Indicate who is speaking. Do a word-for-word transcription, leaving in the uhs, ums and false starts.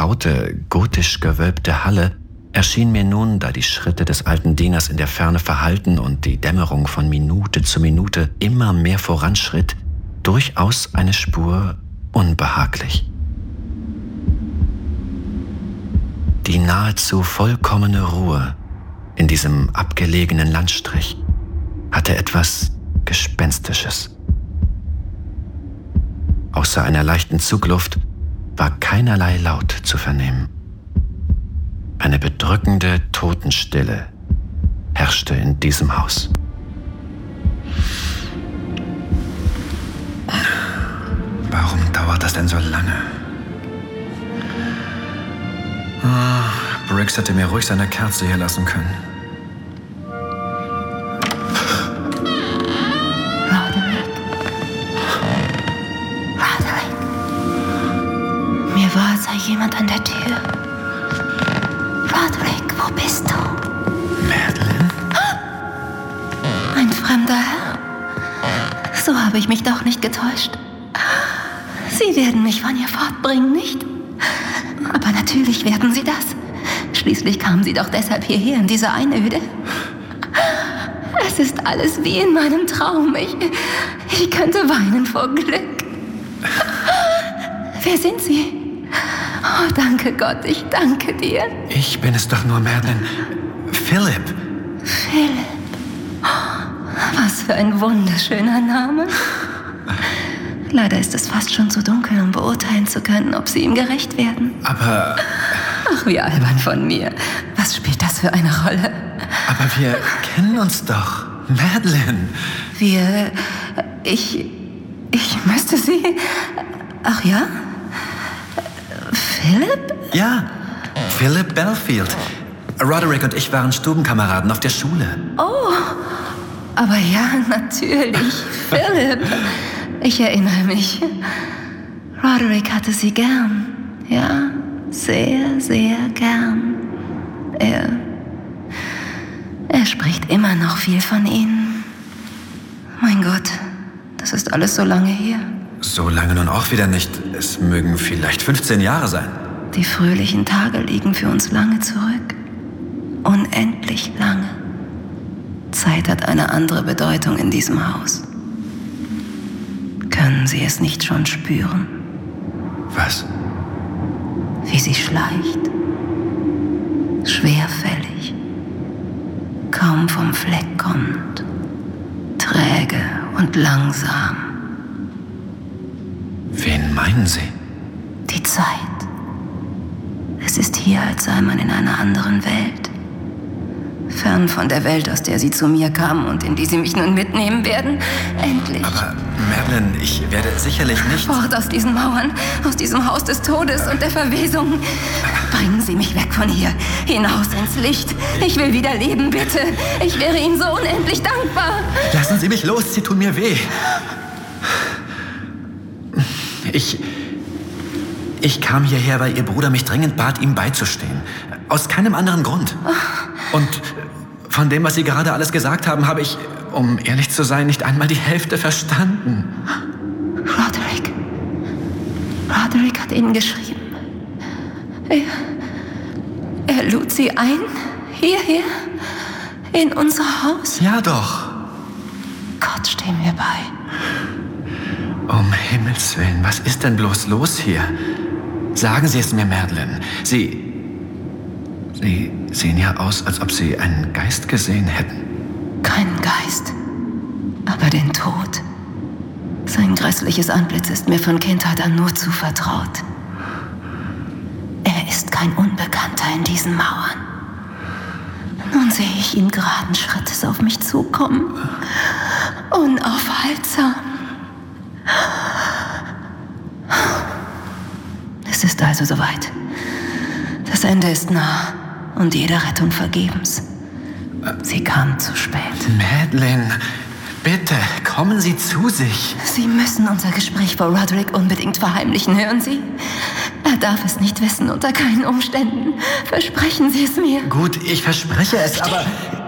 Speaker 1: vertraute, gotisch gewölbte Halle erschien mir nun, da die Schritte des alten Dieners in der Ferne verhallten und die Dämmerung von Minute zu Minute immer mehr voranschritt, durchaus eine Spur unbehaglich. Die nahezu vollkommene Ruhe in diesem abgelegenen Landstrich hatte etwas Gespenstisches. Außer einer leichten Zugluft war keinerlei Laut zu vernehmen. Eine bedrückende Totenstille herrschte in diesem Haus.
Speaker 2: Warum dauert das denn so lange? Oh, Briggs hätte mir ruhig seine Kerze hier lassen können.
Speaker 3: Roderick. Roderick. Mir war, sei jemand an der Tür. Roderick, wo bist du?
Speaker 2: Madeleine?
Speaker 3: Ein fremder Herr. So habe ich mich doch nicht getäuscht. Sie werden mich von hier fortbringen, nicht? Aber natürlich werden Sie das. Schließlich kamen Sie doch deshalb hierher in diese Einöde. Es ist alles wie in meinem Traum. Ich, ich könnte weinen vor Glück. Wer sind Sie? Oh, danke Gott, ich danke dir.
Speaker 2: Ich bin es doch nur, Madeleine. Philip.
Speaker 3: Philip. Was für ein wunderschöner Name. Leider ist es fast schon zu dunkel, um beurteilen zu können, ob Sie ihm gerecht werden.
Speaker 2: Aber...
Speaker 3: Ach, wie albern von mir. Was spielt das für eine Rolle?
Speaker 2: Aber wir kennen uns doch. Madeleine.
Speaker 3: Wir... Ich... Ich müsste Sie... Ach ja? Philip?
Speaker 2: Ja, Philip Belfield. Roderick und ich waren Stubenkameraden auf der Schule.
Speaker 3: Oh, aber ja, natürlich. Philip. Ich erinnere mich. Roderick hatte Sie gern. Ja, sehr, sehr gern. Er... Er spricht immer noch viel von Ihnen. Mein Gott, das ist alles so lange her.
Speaker 2: So lange nun auch wieder nicht. Es mögen vielleicht fünfzehn Jahre sein.
Speaker 3: Die fröhlichen Tage liegen für uns lange zurück. Unendlich lange. Zeit hat eine andere Bedeutung in diesem Haus. Können Sie es nicht schon spüren?
Speaker 2: Was?
Speaker 3: Wie sie schleicht. Schwerfällig. Kaum vom Fleck kommt. Träge und langsam.
Speaker 2: Wen meinen Sie?
Speaker 3: Die Zeit. Es ist hier, als sei man in einer anderen Welt. Fern von der Welt, aus der Sie zu mir kamen und in die Sie mich nun mitnehmen werden. Endlich.
Speaker 2: Aber, Madeleine, ich werde sicherlich nicht...
Speaker 3: Fort aus diesen Mauern, aus diesem Haus des Todes und der Verwesung. Bringen Sie mich weg von hier, hinaus ins Licht. Ich will wieder leben, bitte. Ich wäre Ihnen so unendlich dankbar.
Speaker 2: Lassen Sie mich los, Sie tun mir weh. Ich... Ich kam hierher, weil Ihr Bruder mich dringend bat, ihm beizustehen. Aus keinem anderen Grund. Und von dem, was Sie gerade alles gesagt haben, habe ich, um ehrlich zu sein, nicht einmal die Hälfte verstanden.
Speaker 3: Roderick. Roderick hat Ihnen geschrieben. Er, er lud Sie ein, hierher, in unser Haus.
Speaker 2: Ja doch.
Speaker 3: Gott, steh mir bei.
Speaker 2: Um Himmels Willen, was ist denn bloß los hier? Sagen Sie es mir, Madeleine. Sie... Sie sehen ja aus, als ob Sie einen Geist gesehen hätten.
Speaker 3: Keinen Geist, aber den Tod. Sein grässliches Antlitz ist mir von Kindheit an nur zuvertraut. Er ist kein Unbekannter in diesen Mauern. Nun sehe ich ihn geraden Schrittes auf mich zukommen. Unaufhaltsam. Es ist also soweit. Das Ende ist nah und jede Rettung vergebens. Sie kam zu spät.
Speaker 2: Madeleine, bitte, kommen Sie zu sich.
Speaker 3: Sie müssen unser Gespräch vor Roderick unbedingt verheimlichen, hören Sie? Er darf es nicht wissen, unter keinen Umständen. Versprechen Sie es mir.
Speaker 2: Gut, ich verspreche es, aber...